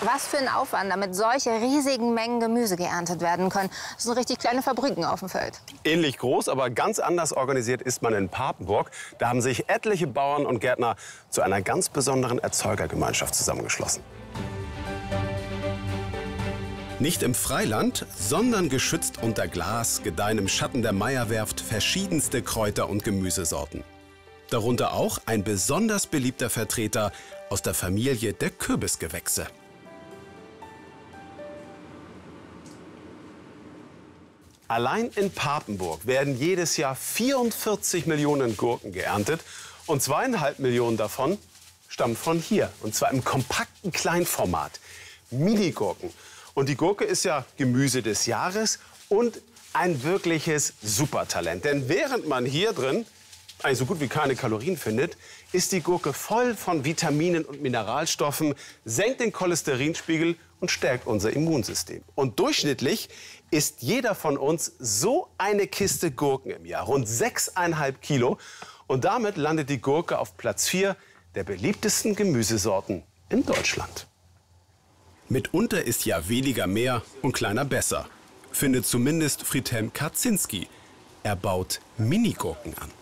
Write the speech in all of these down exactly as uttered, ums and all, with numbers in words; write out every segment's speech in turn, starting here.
Was für ein Aufwand, damit solche riesigen Mengen Gemüse geerntet werden können. Das sind richtig kleine Fabriken auf dem Feld. Ähnlich groß, aber ganz anders organisiert ist man in Papenburg. Da haben sich etliche Bauern und Gärtner zu einer ganz besonderen Erzeugergemeinschaft zusammengeschlossen. Nicht im Freiland, sondern geschützt unter Glas gedeihen im Schatten der Meierwerft verschiedenste Kräuter- und Gemüsesorten. Darunter auch ein besonders beliebter Vertreter aus der Familie der Kürbisgewächse. Allein in Papenburg werden jedes Jahr vierundvierzig Millionen Gurken geerntet und zweieinhalb Millionen davon stammen von hier, und zwar im kompakten Kleinformat, Minigurken. Und die Gurke ist ja Gemüse des Jahres und ein wirkliches Supertalent. Denn während man hier drin eigentlich so gut wie keine Kalorien findet, ist die Gurke voll von Vitaminen und Mineralstoffen, senkt den Cholesterinspiegel und stärkt unser Immunsystem. Und durchschnittlich isst jeder von uns so eine Kiste Gurken im Jahr, rund sechseinhalb Kilo. Und damit landet die Gurke auf Platz vier der beliebtesten Gemüsesorten in Deutschland. Mitunter ist ja weniger mehr und kleiner besser, findet zumindest Friedhelm Kaczynski. Er baut Minigurken an.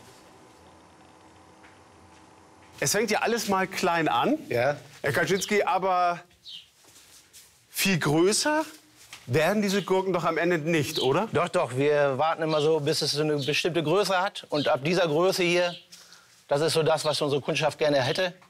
Es fängt ja alles mal klein an, Ja. Herr Kaczynski, aber viel größer werden diese Gurken doch am Ende nicht, oder? Doch, doch, wir warten immer so, bis es so eine bestimmte Größe hat. Und ab dieser Größe hier, das ist so das, was unsere Kundschaft gerne hätte.